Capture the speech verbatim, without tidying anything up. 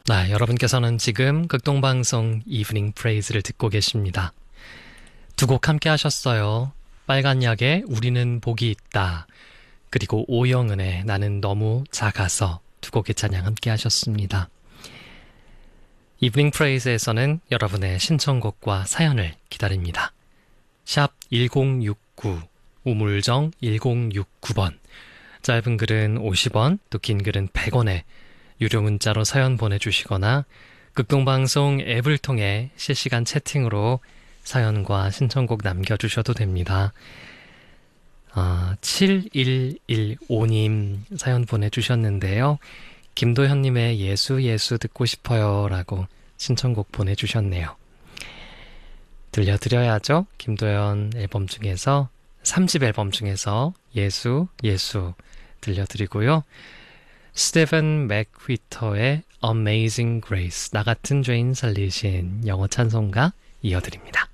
네, 여러분께서는 지금 극동방송 이브닝 프레이즈를 듣고 계십니다. 두 곡 함께 하셨어요. 빨간 약의 우리는 복이 있다. 그리고 오영은의 나는 너무 작아서 두 곡의 찬양 함께 하셨습니다. 이브닝 프레이즈에서는 여러분의 신청곡과 사연을 기다립니다. 샵 일공육구, 우물정 일공육구 번, 짧은 글은 오십 원, 또 긴 글은 백 원에 유료 문자로 사연 보내주시거나 극동방송 앱을 통해 실시간 채팅으로 사연과 신청곡 남겨주셔도 됩니다. 아, 칠일일오 님 사연 보내주셨는데요. 김도현님의 예수 예수 듣고 싶어요 라고 신청곡 보내주셨네요. 들려드려야죠. 김도현 앨범 중에서 삼 집 앨범 중에서 예수 예수 들려드리고요. 스테븐 맥휘터의 Amazing Grace, 나 같은 죄인 살리신 영어 찬송가 이어드립니다.